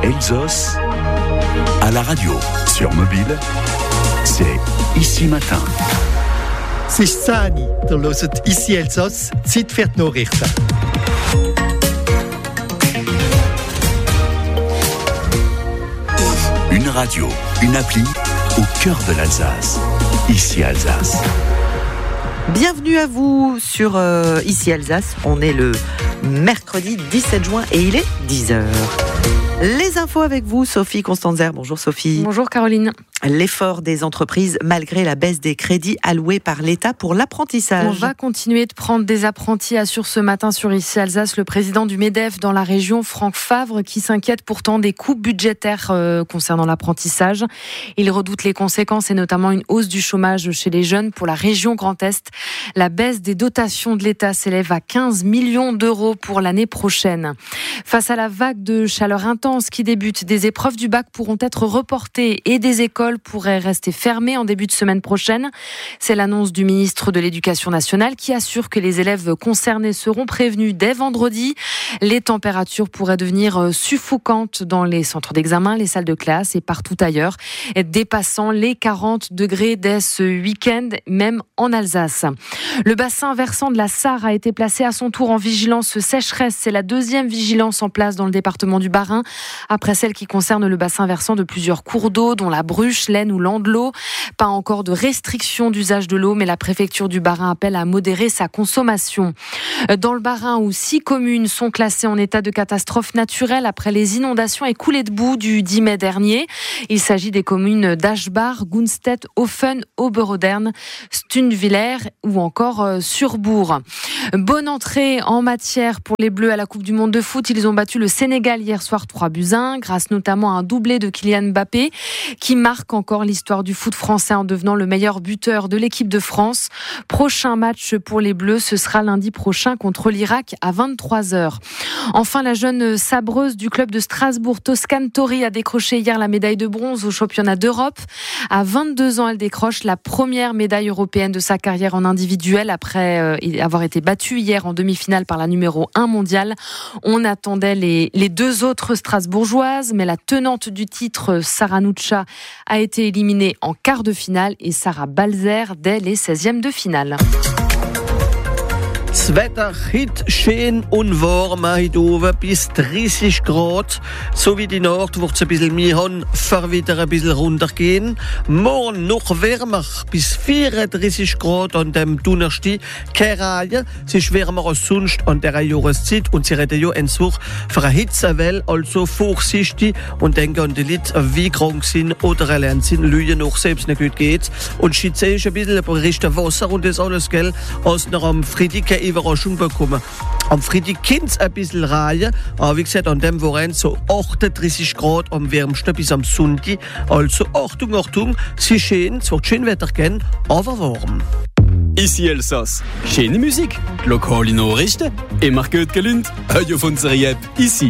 Elsos à la radio, sur mobile, c'est Ici Matin. C'est Sani, der hört Ici Elsos, Zeit für die Nachrichten. Une radio, une appli au cœur de l'Alsace. Ici Alsace. Bienvenue à vous sur Ici Alsace. On est le mercredi 17 juin et il est 10h. Les infos avec vous, Sophie Constanzer. Bonjour Sophie. Bonjour Caroline. L'effort des entreprises malgré la baisse des crédits alloués par l'État pour l'apprentissage. On va continuer de prendre des apprentis, assure ce matin sur Ici Alsace le président du MEDEF dans la région, Franck Favre, qui s'inquiète pourtant des coupes budgétaires concernant l'apprentissage. Il redoute les conséquences et notamment une hausse du chômage chez les jeunes pour la région Grand Est. La baisse des dotations de l'État s'élève à 15 millions d'euros pour l'année prochaine. Face à la vague de chaleur intense qui débute, des épreuves du bac pourront être reportées et des écoles pourraient rester fermées en début de semaine prochaine. C'est l'annonce du ministre de l'Éducation nationale qui assure que les élèves concernés seront prévenus dès vendredi. Les températures pourraient devenir suffocantes dans les centres d'examen, les salles de classe et partout ailleurs, dépassant les 40 degrés dès ce week-end, même en Alsace. Le bassin versant de la Sarre a été placé à son tour en vigilance sécheresse. C'est la deuxième vigilance en place dans le département du Bas-Rhin, après celle qui concerne le bassin versant de plusieurs cours d'eau, dont la Bruche, l'Aisne ou l'Andelot. Pas encore de restriction d'usage de l'eau, mais la préfecture du Bas-Rhin appelle à modérer sa consommation. Dans le Bas-Rhin, où 6 communes sont classées en état de catastrophe naturelle après les inondations et coulées de boue du 10 mai dernier. Il s'agit des communes d'Aschbach, Gunstedt, Hofen, Oberodern, Stunviller ou encore Surbourg. Bonne entrée en matière pour les Bleus à la Coupe du Monde de foot. Ils ont battu le Sénégal hier soir 3-1, grâce notamment à un doublé de Kylian Mbappé, qui marque encore l'histoire du foot français en devenant le meilleur buteur de l'équipe de France. Prochain match pour les Bleus, ce sera lundi prochain contre l'Irak à 23h. Enfin, la jeune sabreuse du club de Strasbourg, Toscane Tori, a décroché hier la médaille de bronze au championnat d'Europe. À 22 ans, elle décroche la première médaille européenne de sa carrière en individuel après avoir été battue hier en demi-finale par la numéro 1 mondiale. On attendait les deux autres strasbourgeoises, mais la tenante du titre, Sarah Nuccia, a été éliminée en quart de finale et Sarah Balzer dès les 16e de finale. Das Wetter heute schön und warm, heute oben bis 30 Grad. So wie die Nacht wird es ein bisschen mehr haben, wieder ein bisschen runtergehen. Morgen noch wärmer, bis 34 Grad an dem Donnerstag. Keine Reihe, es ist wärmer als sonst an dieser Jahreszeit und sie reden ja ein Such für eine Hitzewelle, also vorsichtig und denken an die Leute, wie krank sind oder erlernt sind, Lügen noch selbst nicht gut geht. Und schütze ist ein bisschen Richtung Wasser und das alles, gell, als noch am Freitag Überraschung bekommen. Am Freitag kann es ein bisschen reihen, aber wie gesagt, an dem Wochenende so 38 Grad am wärmsten bis am Sonntag. Also Achtung, Achtung, es ist schön, es wird schön Wetter gehen, aber warm. Ici Elsass. Schöne Musik, lokale Nachrichten, immer gut gelaunt, von unserer App Ici.